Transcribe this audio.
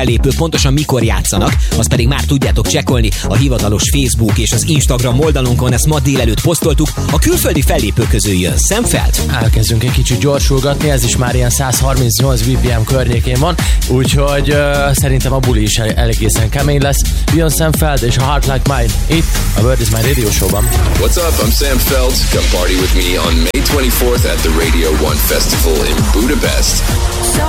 fellépők pontosan mikor játszanak, azt pedig már tudjátok csekkolni a hivatalos Facebook és az Instagram oldalunkon, ezt ma délelőtt posztoltuk. A külföldi fellépők közül jön Sam Feld. Elkezdünk egy kicsit gyorsulgatni, ez is már ilyen 138 BPM környékén van, úgyhogy szerintem a buli is egészen kemény lesz. Jön Sam Feld és a Heart Like Mine itt a Word is My Radio Show-ban. What's up? I'm Sam Feld. Come party with me on May 24th at the Radio 1 Festival in Budapest.